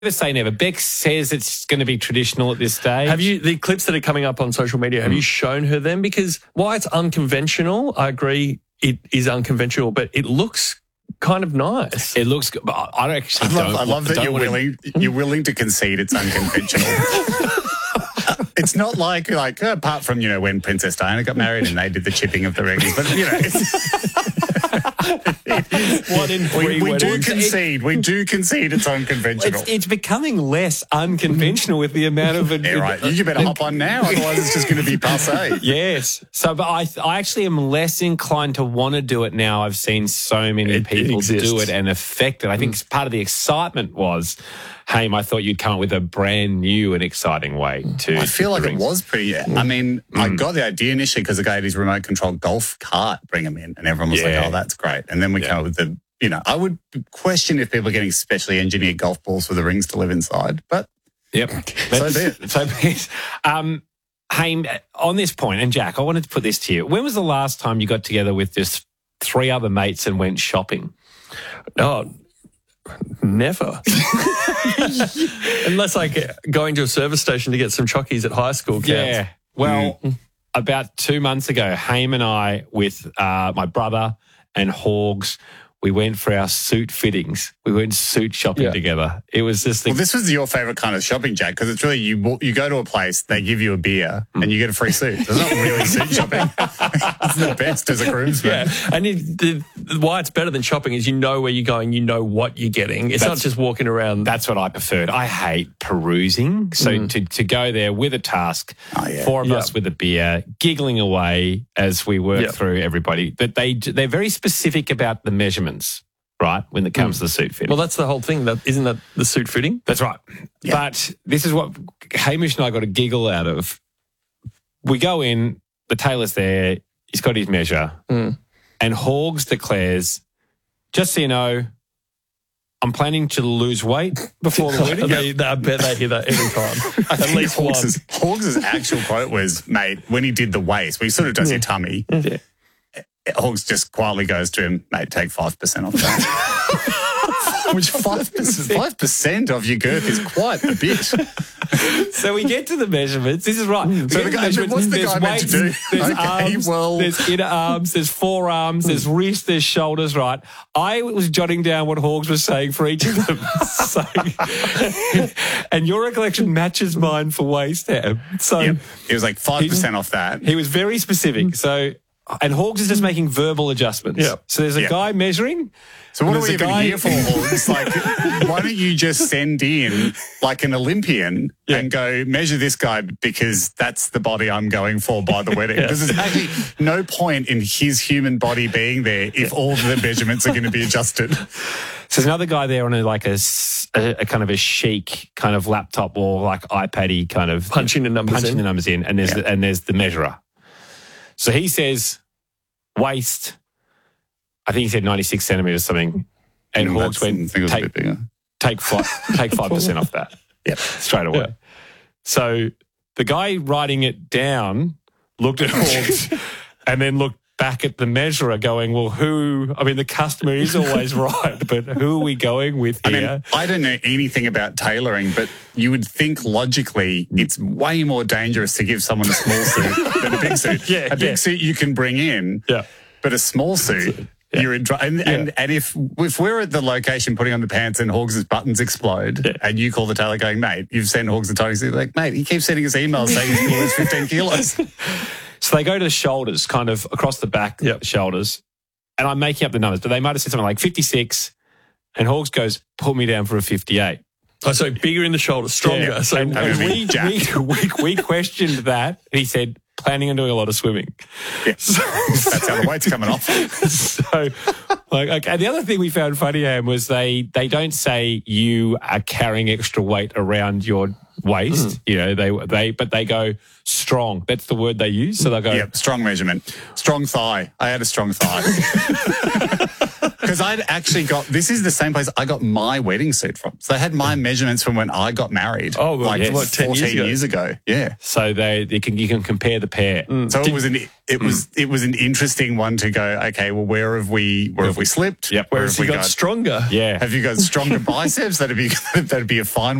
Never say never. Beck says it's going to be traditional at this stage. Have you, the clips that are coming up on social media, have you shown her them? Because while it's unconventional, I agree it is unconventional, but it looks kind of nice. It looks good, but I actually don't. I love that you're willing to concede it's unconventional. It's not like apart from, when Princess Diana got married and they did the chipping of the rings, but, One in three we do weddings. We do concede it's unconventional. It's becoming less unconventional with the amount of it. Yeah, right. You better hop on now, otherwise it's just going to be passé. Yes. So, but I actually am less inclined to want to do it now. I've seen so many people do it and affect it. I think part of the excitement was, Haim, I thought you'd come up with a brand new and exciting way to. I feel like it was pretty. I mean, I got the idea initially because the guy had his remote control golf cart bring him in, and everyone was like, "Oh, that's great." And then we came up with the. I would question if people are getting specially engineered golf balls with the rings to live inside, but so be it. So be it. Haim, on this point, and Jack, I wanted to put this to you. When was the last time you got together with just 3 other mates and went shopping? Oh, never. Unless going to a service station to get some chockies at high school counts. Yeah. Well, about 2 months ago, Haim and I, with my brother and Hogs, we went for our suit fittings. We went suit shopping together. It was just Well, this was your favourite kind of shopping, Jack, because it's really you go to a place, they give you a beer, and you get a free suit. It's not really suit shopping. It's the best as a groomsman. Yeah, and why it's better than shopping is you know where you're going, you know what you're getting. It's not just walking around. That's what I preferred. I hate perusing. So to go there with a task, 4 of us with a beer, giggling away as we work through everybody. But they're very specific about the measurements. Right, when it comes to the suit fitting. Well, that's the whole thing. Isn't that the suit fitting? That's right. Yeah. But this is what Hamish and I got a giggle out of. We go in, the tailor's there, he's got his measure, and Hogs declares, just so you know, I'm planning to lose weight before the wedding. I bet they hear that every time. At least Hogs' actual quote was, mate, when he did the waist, well, he sort of does your tummy. Yeah. Hogs just quietly goes to him, mate, take 5% off that. Which 5% of your girth is quite a bit. So we get to the measurements. This is right. So what's the guy meant to do? There's arms, there's inner arms, there's forearms, there's wrists, there's shoulders, right? I was jotting down what Hogs was saying for each of them. And your recollection matches mine for waist there. So it was like 5% off that. He was very specific. So... And Hogs is just making verbal adjustments. Yeah. So there's a guy measuring. So what are we even here for, Hogs? Why don't you just send in like an Olympian and go measure this guy because that's the body I'm going for by the wedding? Because there's actually no point in his human body being there if all of the measurements are going to be adjusted. So there's another guy there on a kind of a chic kind of laptop or like iPad-y kind of punching the numbers in, and there's the measurer. So he says, waist, I think he said 96 centimetres something, and Hogs went, take 5% off that. Yep. Straight away. Yeah. So the guy writing it down looked at Hogs and then looked back at the measurer going, well, the customer is always right, but who are we going with here? I don't know anything about tailoring, but you would think logically it's way more dangerous to give someone a small suit than a big suit. A big suit you can bring in, but a small suit, you're in trouble. And if we're at the location putting on the pants and Hogs' buttons explode and you call the tailor going, mate, you've sent Hogs the totally suit, like, mate, he keeps sending us emails saying he's going to lose 15 kilos. So they go to the shoulders, kind of across the back shoulders, and I'm making up the numbers, but they might have said something like 56, and Hogs goes, put me down for a 58. Oh, so bigger in the shoulders, stronger. Yeah. So we questioned that, and he said, planning on doing a lot of swimming. Yeah. That's how the weight's coming off. So, and the other thing we found funny, Ham, was they don't say you are carrying extra weight around your waist. But they go strong. That's the word they use. So they go, strong measurement, strong thigh. I had a strong thigh. Because I'd actually this is the same place I got my wedding suit from. So they had my measurements from when I got married. Oh, well, like what, 10 years ago? Yeah. So you can compare the pair. So it was an interesting one to go, okay, well, where have we slipped? Yep. Where have you got stronger? Yeah. Have you got stronger biceps? That'd be a fine